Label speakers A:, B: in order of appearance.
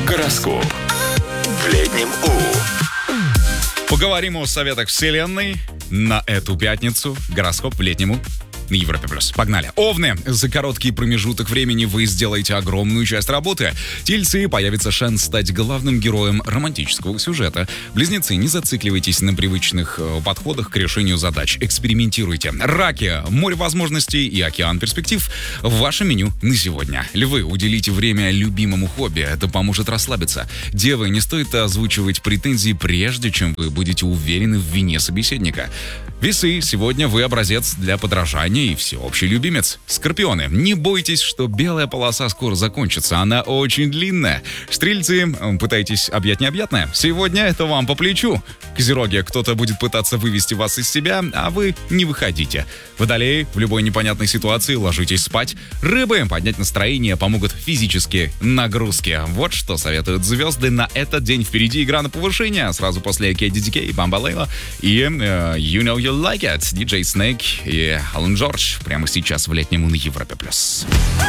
A: Гороскоп. В летнем У.
B: Поговорим о советах Вселенной на эту пятницу. Гороскоп в летнем У на Европе+. Погнали. Овны. За короткий промежуток времени вы сделаете огромную часть работы. Тельцы. Появится шанс стать главным героем романтического сюжета. Близнецы. Не зацикливайтесь на привычных подходах к решению задач. Экспериментируйте. Раки. Море возможностей и океан перспектив в вашем меню на сегодня. Львы. Уделите время любимому хобби. Это поможет расслабиться. Девы. Не стоит озвучивать претензии, прежде чем вы будете уверены в вине собеседника. Весы. Сегодня вы образец для подражания и всеобщий любимец. Скорпионы. Не бойтесь, что белая полоса скоро закончится. Она очень длинная. Стрельцы. Пытайтесь объять необъятное. Сегодня это вам по плечу. Козероги. Кто-то будет пытаться вывести вас из себя, а вы не выходите. Водолеи. В любой непонятной ситуации ложитесь спать. Рыбы. Поднять настроение помогут физические нагрузки. Вот что советуют звезды на этот день. Впереди игра на повышение. Сразу после KDDK, Bambaleo и You Know You Like It. DJ Snake и Alan George прямо сейчас в летнем на Европе+.